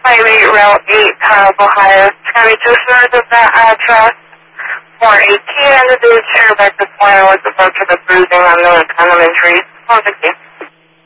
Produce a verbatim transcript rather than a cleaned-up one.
Highway Route eight, Cobb, Ohio. It's going to be just north of that address. four eighteen, and the dude's here back this morning with a bunch of the bruising on the kind of injuries. Oh, thank you.